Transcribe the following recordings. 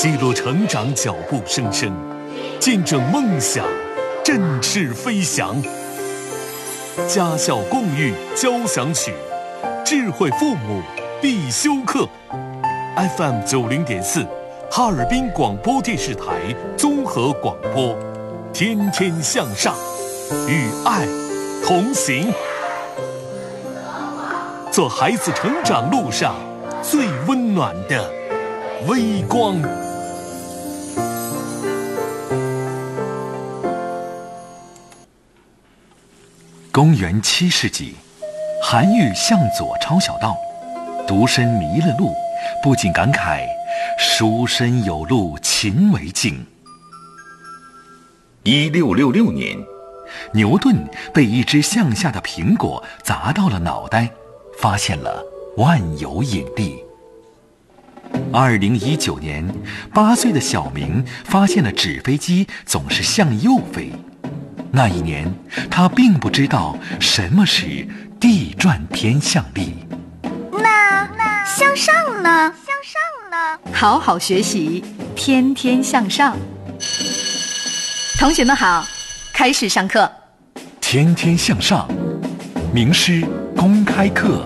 记录成长脚步声声，见证梦想振翅飞翔。家校共育交响曲，智慧父母必修课。FM 90.4，哈尔滨广播电视台综合广播，天天向上，与爱同行，做孩子成长路上最温暖的微光。 公元7世纪，韩愈向左抄小道，独身迷了路，不禁感慨：书生有路勤为径。1666年，牛顿被一只向下的苹果砸到了脑袋，发现了万有引力。2019年，8岁的小明发现了纸飞机总是向右飞。那一年，他并不知道什么是地转偏向力。 那向上呢？ 好好学习，天天向上。同学们好，开始上课。 天天向上，名师公开课。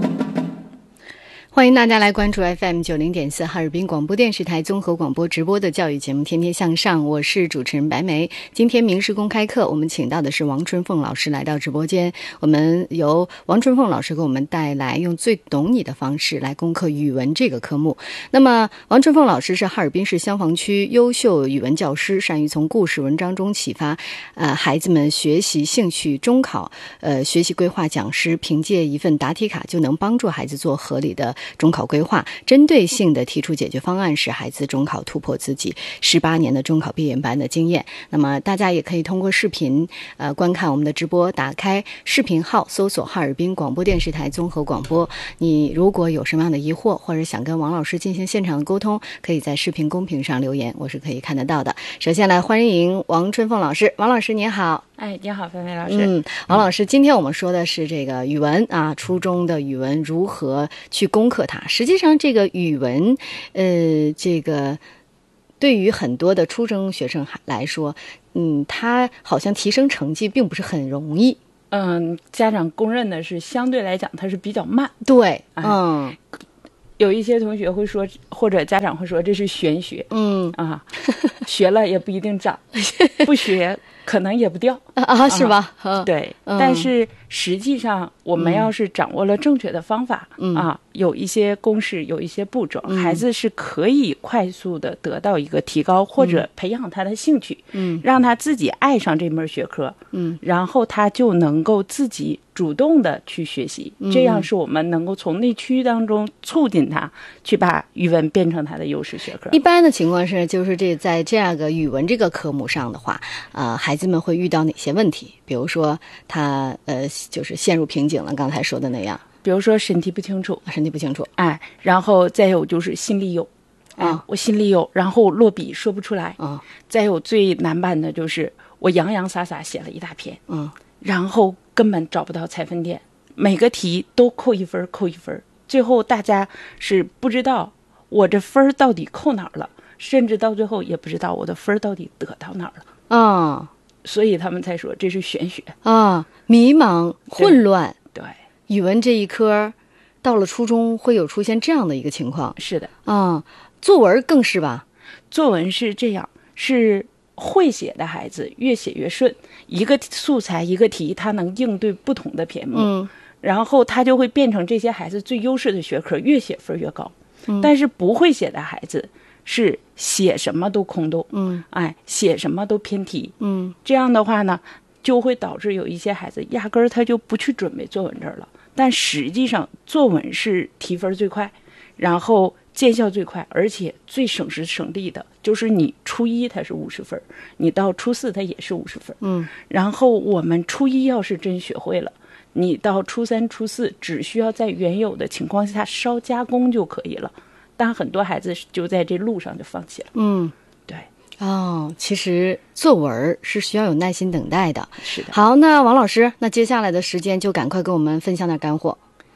欢迎大家来关注 FM 90.4哈尔滨广播电视台综合广播直播的教育节目《天天向上》，我是主持人白梅。今天名师公开课，我们请到的是王春凤老师来到直播间，我们由王春凤老师给我们带来用最懂你的方式来攻克语文这个科目。那么王春凤老师是哈尔滨市香坊区优秀语文教师，善于从故事文章中启发孩子们学习兴趣。中考学习规划讲师凭借一份答题卡就能帮助孩子做合理的中考规划，针对性的提出解决方案，使孩子中考突破自己18年的中考闭眼班的经验。那么大家也可以通过视频观看我们的直播，打开视频号搜索哈尔滨广播电视台综合广播。你如果有什么样的疑惑，或者想跟王老师进行现场的沟通，可以在视频公屏上留言，我是可以看得到的。首先来欢迎王春凤老师。王老师您好。 你好，范范老师。 王老师，今天我们说的是这个语文啊，初中的语文如何去攻克它。实际上，这个语文，这个对于很多的初中学生来说，他好像提升成绩并不是很容易。 家长公认的是相对来讲它是比较慢。 对， 有一些同学会说，或者家长会说这是玄学。学了也不一定长，不学可能也不掉是吧？ 对，但是实际上我们要是掌握了正确的方法有一些公式，有一些步骤，孩子是可以快速的得到一个提高，或者培养他的兴趣，让他自己爱上这门学科，然后他就能够自己主动的去学习，这样是我们能够从内驱当中促进他去把语文变成他的优势学科。 一般的情况是，就是在这样个语文这个科目上的话，孩子们会遇到哪些问题？比如说他就是陷入瓶颈了，刚才说的那样。 比如说身体不清楚，然后再有就是心里有，我心里有，然后落笔说不出来，再有最难办的就是我洋洋洒洒写了一大篇，然后根本找不到采分点，每个题都扣一分，最后大家是不知道我这分到底扣哪儿了，甚至到最后也不知道我的分到底得到哪儿了，所以他们才说这是玄学迷茫混乱。 对， 语文这一科到了初中会有出现这样的一个情况。 是的， 作文更是吧？ 作文是这样，是会写的孩子越写越顺，一个素材一个题，他能应对不同的篇目，然后他就会变成这些孩子最优势的学科，越写分越高。但是不会写的孩子是写什么都空洞，写什么都偏题，这样的话呢，就会导致有一些孩子压根儿他就不去准备作文这儿了。但实际上作文是提分最快，然后见效最快，而且最省时省力的，就是你初一它是50分，你到初4它也是50分，然后我们初一要是真学会了，你到初3、初4只需要在原有的情况下稍加工就可以了。但很多孩子就在这路上就放弃了。对。 其实作文是需要有耐心等待的。 是的。 好，那王老师，那接下来的时间就赶快跟我们分享点干货。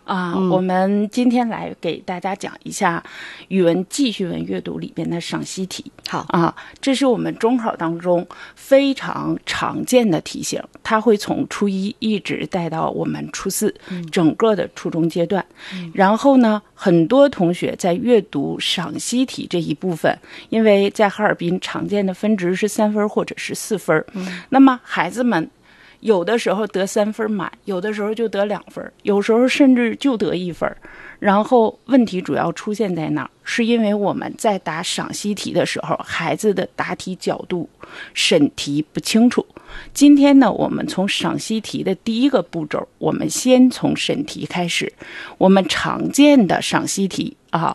我们今天来给大家讲一下语文记叙文阅读里边的赏析题。 好这是我们中考当中非常常见的题型，它会从初一一直带到我们初四，整个的初中阶段。然后呢，很多同学在阅读赏析题这一部分，因为在哈尔滨常见的分值是3分或者是4分，那么孩子们有的时候得3分满，有的时候就得2分，有时候甚至就得1分。然后问题主要出现在哪儿？是因为我们在答赏析题的时候，孩子的答题角度、审题不清楚。今天呢，我们从赏析题的第一个步骤，我们先从审题开始。我们常见的赏析题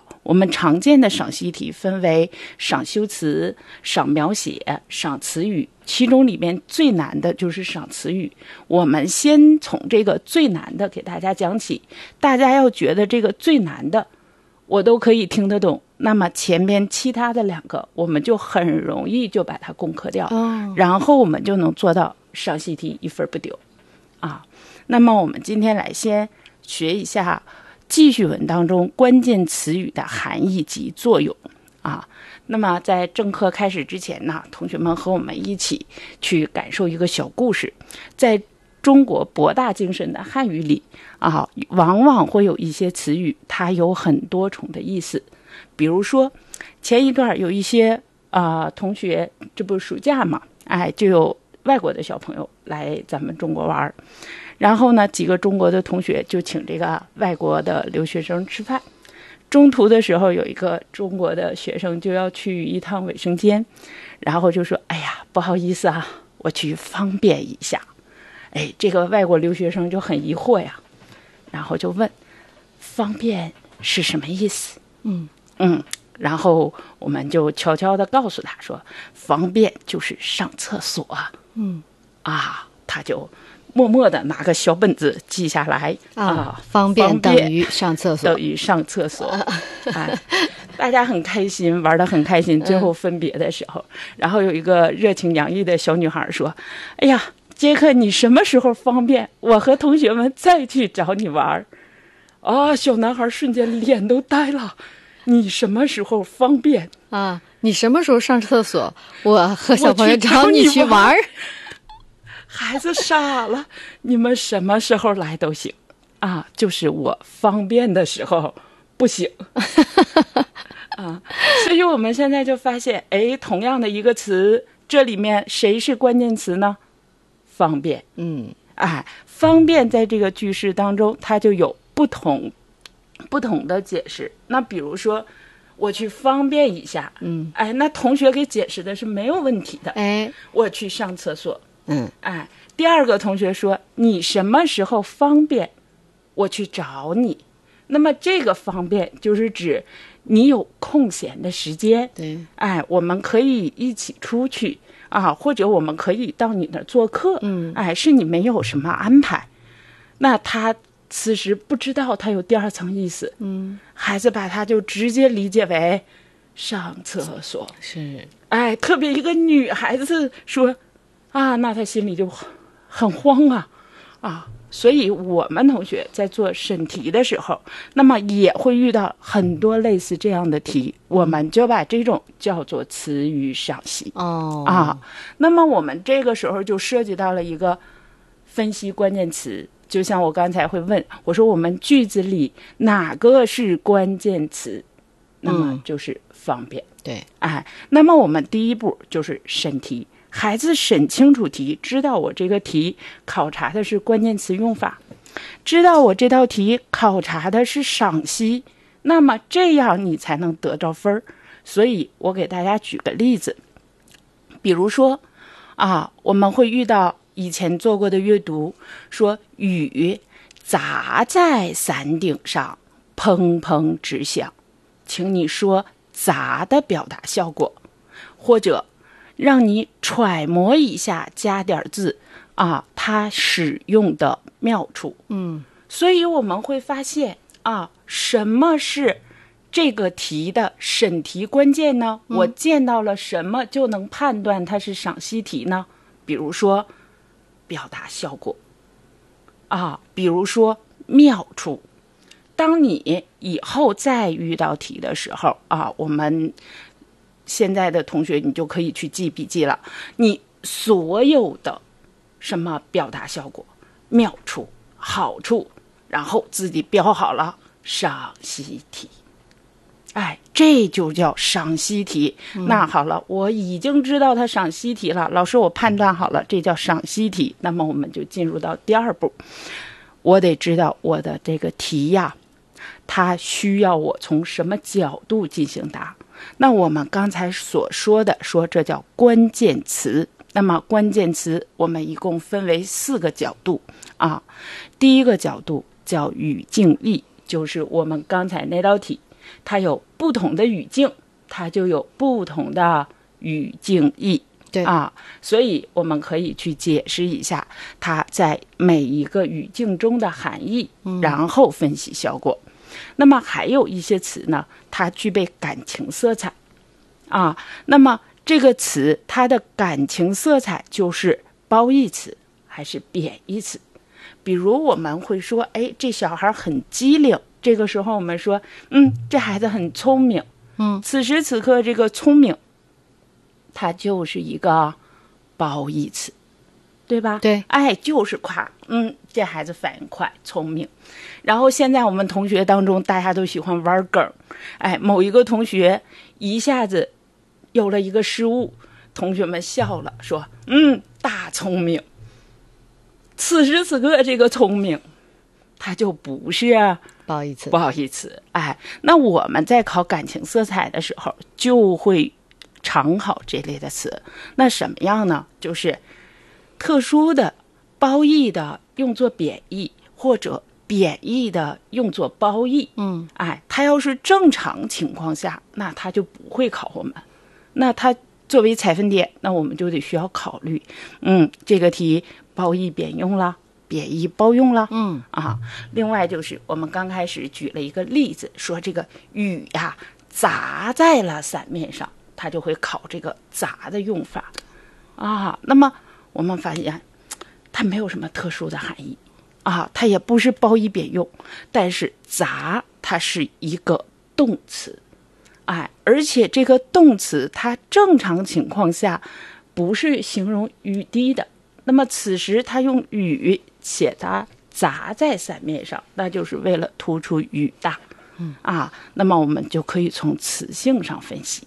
分为赏修辞、赏描写、赏词语，其中里面最难的就是赏词语。我们先从这个最难的给大家讲起，大家要觉得这个最难的我都可以听得懂，那么前面其他的2个我们就很容易就把它攻克掉，然后我们就能做到赏析题1分不丢那么我们今天来先学一下记叙文当中关键词语的含义及作用那么在正课开始之前呢，同学们和我们一起去感受一个小故事。在中国博大精深的汉语里往往会有一些词语，它有很多重的意思。比如说前一段有一些同学，这不是暑假嘛，就有外国的小朋友来咱们中国玩，然后呢几个中国的同学就请这个外国的留学生吃饭。中途的时候，有一个中国的学生就要去一趟卫生间，然后就说：“哎呀，不好意思我去方便一下。”这个外国留学生就很疑惑呀，然后就问：“方便是什么意思？”然后我们就悄悄地告诉他说：“方便就是上厕所。”他就默默地拿个小本子记下来方便等于上厕所， 大家很开心，玩得很开心。最后分别的时候，然后有一个热情洋溢的小女孩说：“哎呀，杰克，你什么时候方便？我和同学们再去找你玩。”小男孩瞬间脸都呆了。你什么时候方便你什么时候上厕所？我和小朋友找你去玩。 孩子傻了，你们什么时候来都行就是我方便的时候不行所以我们现在就发现，同样的一个词，这里面谁是关键词呢？方便。方便在这个句式当中，它就有不同的解释。那比如说我去方便一下那同学给解释的是没有问题的。我去上厕所。第二个同学说：“你什么时候方便？我去找你。”那么这个方便就是指你有空闲的时间， 对， 我们可以一起出去或者我们可以到你那儿做客，是你没有什么安排。那他此时不知道他有第二层意思，孩子把他就直接理解为上厕所。 是， 特别一个女孩子说那他心里就很慌所以我们同学在做审题的时候，那么也会遇到很多类似这样的题，我们就把这种叫做词语赏析。那么我们这个时候就涉及到了一个分析关键词，就像我刚才会问，我说我们句子里哪个是关键词？那么就是方便。 对， 那么我们第一步就是审题。孩子审清楚题，知道我这个题考察的是关键词用法，知道我这道题考察的是赏析，那么这样你才能得着分。所以我给大家举个例子，比如说我们会遇到以前做过的阅读，说雨砸在伞顶上，砰砰直响，请你说砸的表达效果，或者让你揣摩一下，加点字它使用的妙处。所以我们会发现什么是这个题的审题关键呢？我见到了什么就能判断它是赏析题呢？比如说表达效果比如说妙处当你以后再遇到题的时候啊，我们现在的同学你就可以去记笔记了，你所有的什么表达效果、妙处、好处，然后自己标好了，赏析题。哎，这就叫赏析题。那好了，我已经知道它赏析题了，老师我判断好了，这叫赏析题。那么我们就进入到第二步，我得知道我的这个题呀，它需要我从什么角度进行答。那我们刚才所说的，说这叫关键词。那么关键词我们一共分为4个角度啊。第一个角度叫语境义，就是我们刚才那道题，它有不同的语境，它就有不同的语境义。 对啊，所以我们可以去解释一下它在每一个语境中的含义，然后分析效果。那么还有一些词呢，它具备感情色彩啊。那么这个词它的感情色彩就是褒义词还是贬义词？比如我们会说，哎，这小孩很机灵，这个时候我们说，这孩子很聪明。此时此刻这个聪明，它就是一个褒义词，对吧？ 对， 哎，就是夸，这孩子反应快，聪明。然后现在我们同学当中，大家都喜欢玩梗，哎，某一个同学一下子有了一个失误，同学们笑了，说，大聪明。此时此刻这个聪明，它就不是褒义词。 不好意思，哎，那我们在考感情色彩的时候，就会常考这类的词。那什么样呢？就是特殊的、褒义的用作贬义，或者贬义的用作褒义。哎，它要是正常情况下，那它就不会考我们。那它作为采分点，那我们就得需要考虑，这个题褒义贬用了，贬义褒用了。另外就是我们刚开始举了一个例子，说这个雨呀砸在了伞面上，它就会考这个砸的用法啊。那么我们发现它没有什么特殊的含义啊，它也不是褒义贬用，但是砸它是一个动词，哎，而且这个动词它正常情况下不是形容雨滴的，那么此时它用雨写它砸在伞面上，那就是为了突出雨大。那么我们就可以从词性上分析。